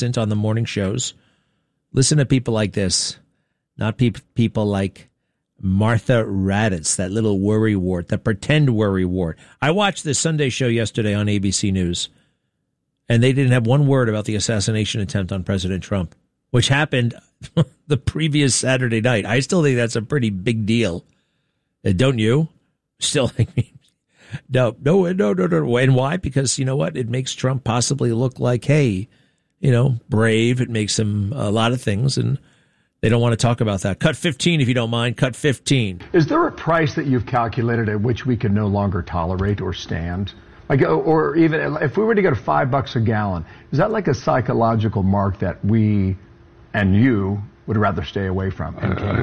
on the morning shows. Listen to people like this, not people like Martha Raddatz, that little worrywart, that pretend worrywart. I watched the Sunday show yesterday on ABC News, and they didn't have one word about the assassination attempt on President Trump, which happened the previous Saturday night. I still think that's a pretty big deal. Don't you? Still think no. And why? Because you know what? It makes Trump possibly look like, hey, brave. It makes him a lot of things, and they don't want to talk about that. Cut 15, if you don't mind. Cut 15. Is there a price that you've calculated at which we can no longer tolerate or stand? Like, or even if we were to go to $5 a gallon, is that like a psychological mark that we and you would rather stay away from?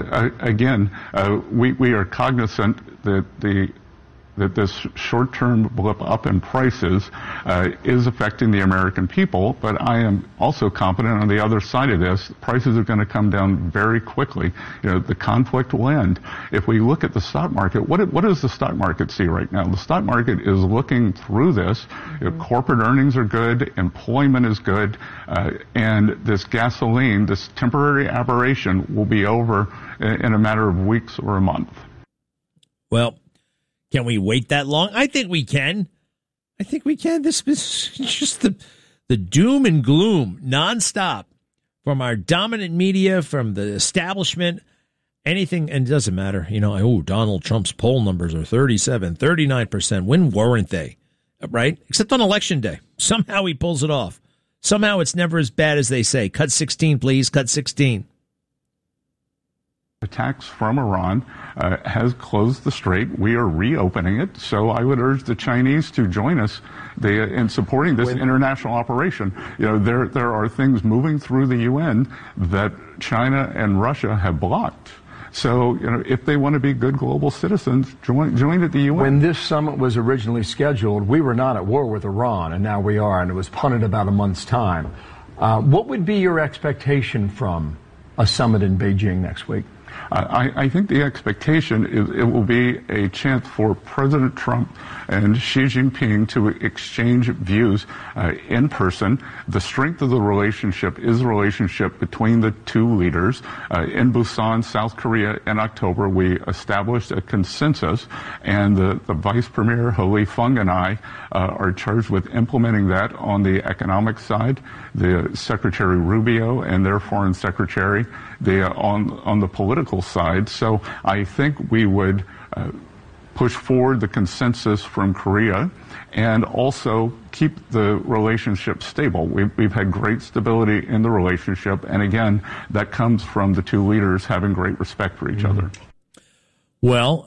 We are cognizant that this short-term blip up in prices is affecting the American people, but I am also confident on the other side of this, prices are going to come down very quickly. The conflict will end. If we look at the stock market, what does the stock market see right now? The stock market is looking through this. Corporate earnings are good, employment is good, and this gasoline, this temporary aberration, will be over in a matter of weeks or a month. Well, can we wait that long? I think we can. This is just the doom and gloom nonstop from our dominant media, from the establishment, anything. And it doesn't matter. Donald Trump's poll numbers are 37, 39%. When weren't they? Right? Except on election day. Somehow he pulls it off. Somehow it's never as bad as they say. Cut 16, please. Cut 16. Attacks from Iran has closed the strait. We are reopening it. So I would urge the Chinese to join us in supporting this international operation. There are things moving through the UN that China and Russia have blocked. So, if they want to be good global citizens, join at the UN. When this summit was originally scheduled, we were not at war with Iran, and now we are, and it was punted about a month's time. What would be your expectation from a summit in Beijing next week? I think the expectation is it will be a chance for President Trump and Xi Jinping to exchange views in person. The strength of the relationship is the relationship between the two leaders. In Busan, South Korea, in October, we established a consensus, and the Vice Premier, He Feng, and I are charged with implementing that on the economic side. The Secretary Rubio and their Foreign Secretary, on the political side. So I think we would push forward the consensus from Korea and also keep the relationship stable. We've had great stability in the relationship, and again, that comes from the two leaders having great respect for each other. Well,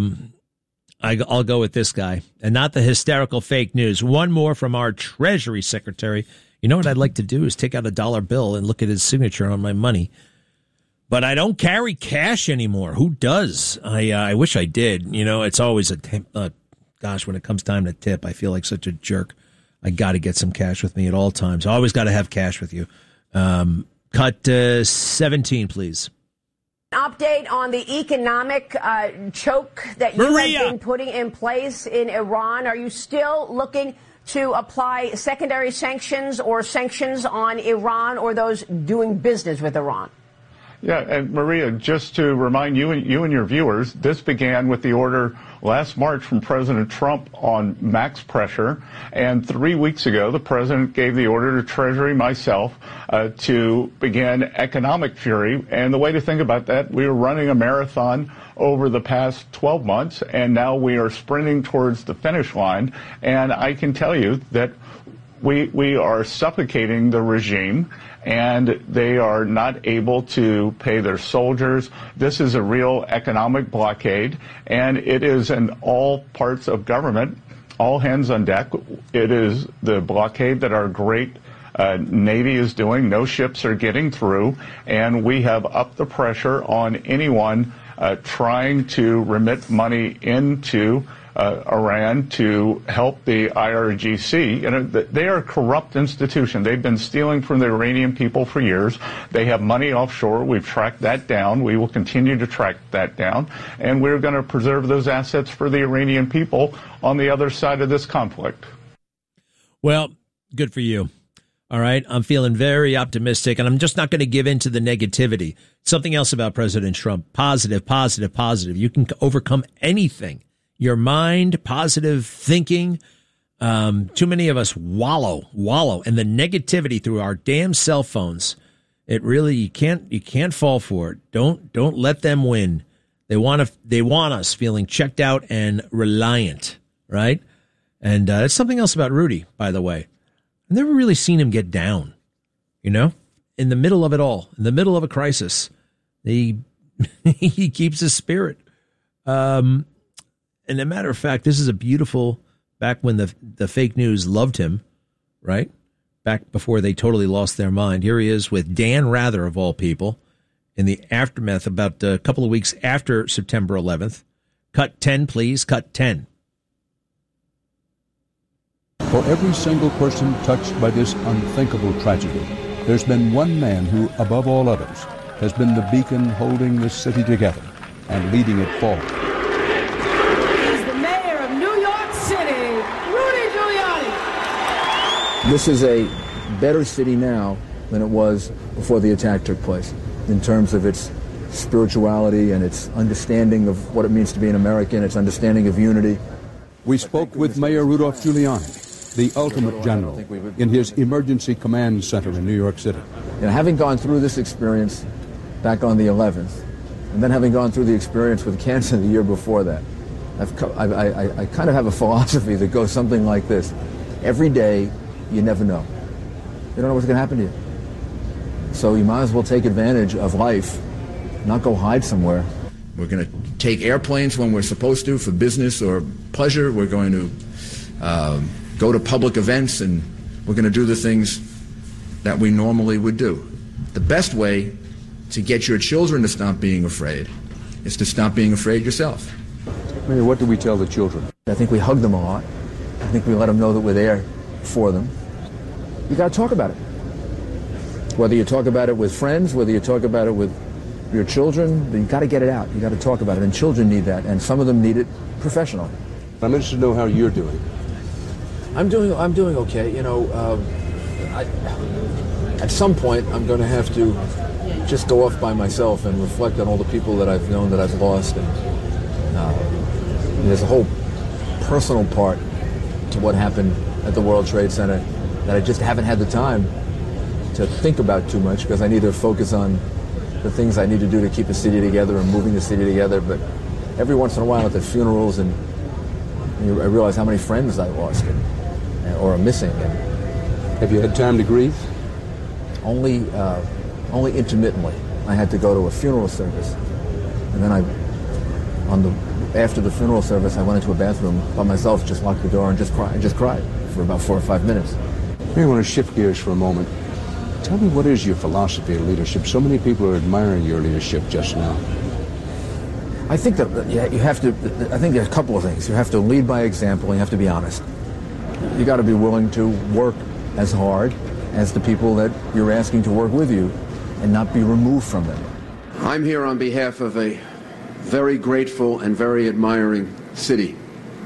I'll go with this guy, and not the hysterical fake news. One more from our Treasury Secretary. You know what I'd like to do is take out a dollar bill and look at his signature on my money. But I don't carry cash anymore. Who does? I wish I did. It's always a tip. Gosh, when it comes time to tip, I feel like such a jerk. I got to get some cash with me at all times. Always got to have cash with you. Cut 17, please. Update on the economic choke that you have been putting in place in Iran. Are you still looking to apply secondary sanctions or sanctions on Iran or those doing business with Iran? Yeah, and Maria, just to remind you and your viewers, this began with the order last March from President Trump on max pressure, and 3 weeks ago the president gave the order to Treasury, myself, to begin economic fury. And the way to think about that, we were running a marathon over the past 12 months, and now we are sprinting towards the finish line. And I can tell you that we are suffocating the regime, and they are not able to pay their soldiers. This is a real economic blockade, and it is in all parts of government, all hands on deck. It is the blockade that our great Navy is doing. No ships are getting through, and we have upped the pressure on anyone trying to remit money into Iran to help the IRGC. They are a corrupt institution. They've been stealing from the Iranian people for years. They have money offshore. We've tracked that down. We will continue to track that down. And we're going to preserve those assets for the Iranian people on the other side of this conflict. Well, good for you. All right. I'm feeling very optimistic, and I'm just not going to give in to the negativity. Something else about President Trump. Positive, positive, positive. You can overcome anything. Your mind, positive thinking. Too many of us wallow in the negativity through our damn cell phones. It really, you can't fall for it. Don't let them win. They want us feeling checked out and reliant, right? And it's something else about Rudy, by the way. I've never really seen him get down, in the middle of it all, in the middle of a crisis. He keeps his spirit. And a matter of fact, this is a beautiful, back when the fake news loved him, right? Back before they totally lost their mind. Here he is with Dan Rather, of all people, in the aftermath about a couple of weeks after September 11th. Cut 10, please. Cut 10. For every single person touched by this unthinkable tragedy, there's been one man who, above all others, has been the beacon holding this city together and leading it forward. He's the mayor of New York City, Rudy Giuliani. This is a better city now than it was before the attack took place, in terms of its spirituality and its understanding of what it means to be an American, its understanding of unity. We spoke with Mayor Rudolph Giuliani, the ultimate general, in his emergency command center in New York City. Having gone through this experience back on the 11th, and then having gone through the experience with cancer the year before that, I kind of have a philosophy that goes something like this. Every day, you never know. You don't know what's going to happen to you. So you might as well take advantage of life, not go hide somewhere. We're going to take airplanes when we're supposed to for business or pleasure. We're going to go to public events, and we're going to do the things that we normally would do. The best way to get your children to stop being afraid is to stop being afraid yourself. Mayor, what do we tell the children? I think we hug them a lot. I think we let them know that we're there for them. You got to talk about it. Whether you talk about it with friends, whether you talk about it with your children, you got to get it out. You got to talk about it, and children need that, and some of them need it professionally. I'm interested to know how you're doing. I'm doing okay. At some point, I'm going to have to just go off by myself and reflect on all the people that I've known that I've lost, and there's a whole personal part to what happened at the World Trade Center that I just haven't had the time to think about too much, because I need to focus on the things I need to do to keep the city together and moving the city together. But every once in a while at the funerals, and I realize how many friends I lost or are missing. Have you had time to grieve? Only intermittently. I had to go to a funeral service, and then after the funeral service, I went into a bathroom by myself, just locked the door, and just cried for about 4 or 5 minutes. I want to shift gears for a moment. Tell me, what is your philosophy of leadership? So many people are admiring your leadership just now. I think that you have to. I think there's a couple of things. You have to lead by example, and you have to be honest. You got to be willing to work as hard as the people that you're asking to work with you, and not be removed from them. I'm here on behalf of a very grateful and very admiring city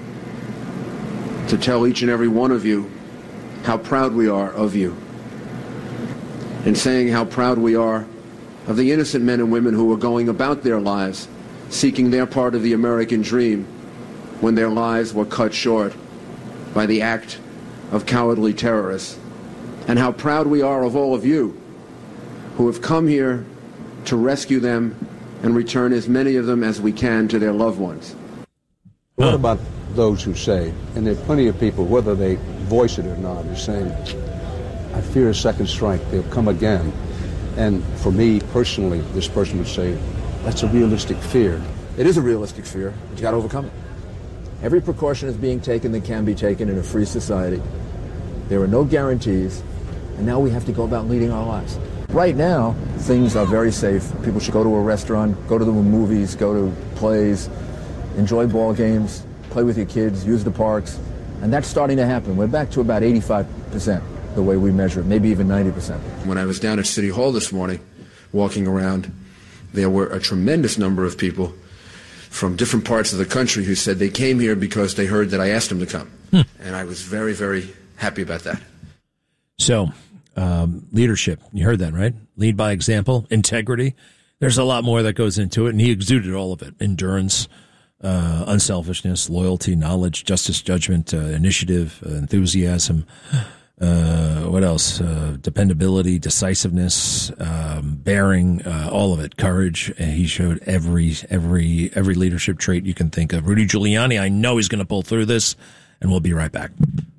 to tell each and every one of you how proud we are of you, and saying how proud we are of the innocent men and women who are going about their lives seeking their part of the American dream when their lives were cut short by the act of cowardly terrorists, and how proud we are of all of you who have come here to rescue them and return as many of them as we can to their loved ones. What about those who say, and there are plenty of people, whether they voice it or not, are saying, I fear a second strike, they'll come again. And for me personally, this person would say, that's a realistic fear. It is a realistic fear, but you got to overcome it. Every precaution is being taken that can be taken in a free society. There are no guarantees, and now we have to go about leading our lives. Right now, things are very safe. People should go to a restaurant, go to the movies, go to plays, enjoy ball games, play with your kids, use the parks, and that's starting to happen. We're back to about 85% the way we measure it, maybe even 90%. When I was down at City Hall this morning, walking around, there were a tremendous number of people from different parts of the country who said they came here because they heard that I asked them to come. And I was very, very happy about that. So leadership. You heard that, right? Lead by example, integrity. There's a lot more that goes into it, and he exuded all of it. Endurance, unselfishness, loyalty, knowledge, justice, judgment, initiative, enthusiasm. What else? Dependability, decisiveness, bearing, all of it. Courage. He showed every leadership trait you can think of. Rudy Giuliani, I know he's going to pull through this, and we'll be right back.